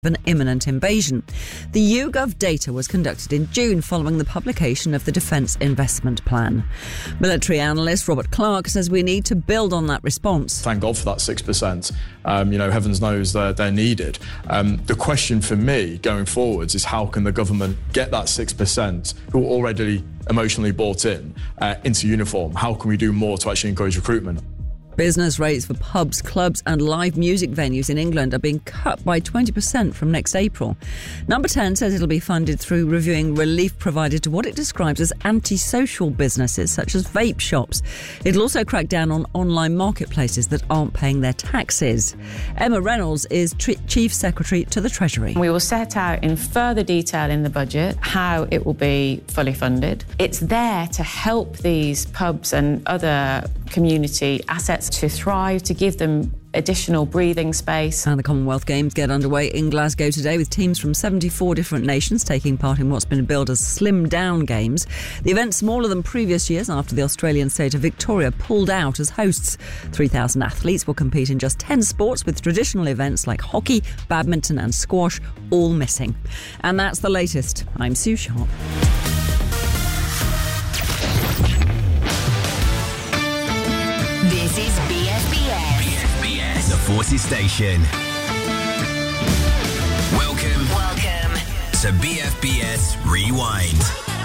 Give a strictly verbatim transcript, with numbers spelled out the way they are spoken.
an imminent invasion. The YouGov data was conducted in June following the publication of the Defence Investment Plan. Military analyst Robert Clark says we need to build on that response. Thank God for that six percent. Um, you know, heavens knows they're, they're needed. Um, the question for me going forwards is how can the government get that six percent who are already emotionally bought in uh, into uniform? How can we do more to actually encourage recruitment? Business rates for pubs, clubs and live music venues in England are being cut by twenty percent from next April. Number ten says it'll be funded through reviewing relief provided to what it describes as antisocial businesses such as vape shops. It'll also crack down on online marketplaces that aren't paying their taxes. Emma Reynolds is tri- Chief Secretary to the Treasury. We will set out in further detail in the budget how it will be fully funded. It's there to help these pubs and other community assets to thrive, to give them additional breathing space. And the Commonwealth Games get underway in Glasgow today with teams from seventy-four different nations taking part in what's been billed as slimmed-down games. The event's smaller than previous years after the Australian state of Victoria pulled out as hosts. three thousand athletes will compete in just ten sports, with traditional events like hockey, badminton and squash all missing. And that's the latest. I'm Sue Sharp. This is B F B S. B F B S, the Forces Station. Welcome, Welcome to B F B S Rewind.